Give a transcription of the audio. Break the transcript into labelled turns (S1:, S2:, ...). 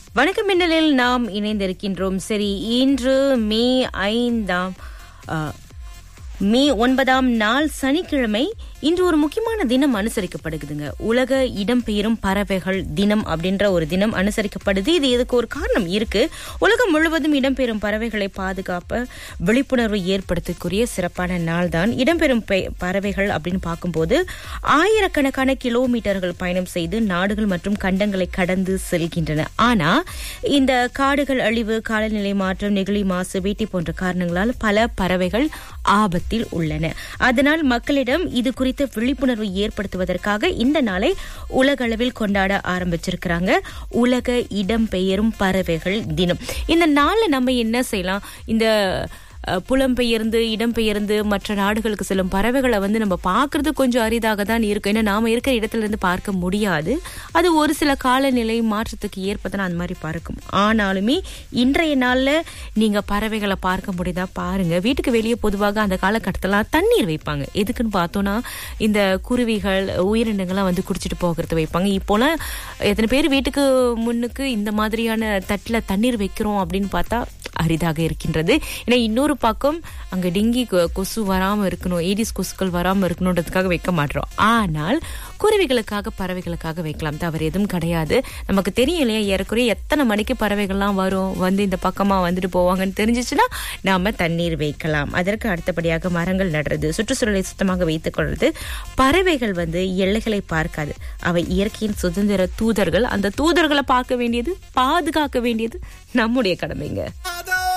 S1: வணக்கம் மின்னலில் நாம் இணைந்திருக்கின்றோம். சரி, இன்று மே 9ஆம் நாள் சனிக்கிழமை. இன்று ஒரு முக்கியமான தினம் அனுசரிக்கப்படுகுதுங்க. உலக இடம்பெயரும் பறவைகள் தினம் அப்படின்ற ஒரு தினம் அனுசரிக்கப்படுது. இது இதுக்கு ஒரு காரணம் இருக்கு. உலகம் முழுவதும் இடம்பெயரும் பறவைகளை பாதுகாப்ப விழிப்புணர்வு ஏற்படுத்தக்கூடிய சிறப்பான நாள் தான் இடம்பெயரும் பறவைகள் அப்படின்னு பார்க்கும்போது ஆயிரக்கணக்கான கிலோமீட்டர்கள் பயணம் செய்து நாடுகள் மற்றும் கண்டங்களை கடந்து செல்கின்றன. ஆனா இந்த காடுகள் அழிவு, காலநிலை மாற்றம், நெகிழி மாசு, வேட்டை போன்ற காரணங்களால் பல பறவைகள் ஆபத்தில் உள்ளன. அதனால் மக்களிடம் இது குறித்த விழிப்புணர்வு ஏற்படுத்துவதற்காக இந்த நாளை உலக அளவில் கொண்டாட ஆரம்பிச்சிருக்கிறாங்க. உலக இடம்பெயரும் பறவைகள் தினம். இந்த நாள்ல நம்ம என்ன செய்யலாம்? இந்த புலம்பெயர்ந்து இடம்பெயர்ந்து மற்ற நாடுகளுக்கு செல்லும் பறவைகளை நம்ம பார்க்கறது கொஞ்சம் அரிதாக தான் இருக்கும். ஏன்னா நாம இருக்கிற இடத்துல இருந்து பார்க்க முடியாது. அது ஒரு சில காலநிலை மாற்றத்துக்கு ஏற்பதான் அந்த மாதிரி பறக்கும். ஆனாலுமே இன்றைய நாள்ல நீங்க பறவைகளை பார்க்க முடியுதா பாருங்க. வீட்டுக்கு வெளியே பொதுவாக அந்த காலகட்டத்திலாம் தண்ணீர் வைப்பாங்க. எதுக்குன்னு பார்த்தோம்னா இந்த குருவிகள், உயிரினங்கள்லாம் குடிச்சிட்டு போகிறது வைப்பாங்க. இப்போலாம் எத்தனை பேர் வீட்டுக்கு முன்னுக்கு இந்த மாதிரியான தட்டுல தண்ணீர் வைக்கிறோம் அப்படின்னு பார்த்தா அரிதாக இருக்கின்றது. ஏன்னா இன்னொரு பக்கம் அங்க டெங்கி கொசு வராம இருக்கணும், ஏடிஸ் கொசுக்கள் வராம இருக்கணும்ன்றதுக்காக வைக்க மாட்டோம். ஆனால் குருவிகளுக்காக, பறவைகளுக்காக வைக்கலாம், தவறு எதுவும் கிடையாது. நமக்கு தெரியும் இல்லையா, ஏறக்குறைய எத்தனை மணிக்கு பறவைகள்லாம் வரும், இந்த பக்கமா வந்துட்டு போவாங்கன்னு தெரிஞ்சிச்சுன்னா நாம தண்ணீர் வைக்கலாம். அதற்கு அடுத்தபடியாக மரங்கள் நடுறது, சுற்றுச்சூழலை சுத்தமாக வைத்துக் கொள்றது. பறவைகள் எல்லைகளை பார்க்காது. அவை இயற்கையின் சுதந்திர தூதர்கள். அந்த தூதர்களை பார்க்க வேண்டியது, பாதுகாக்க வேண்டியது நம்முடைய கடமைங்க.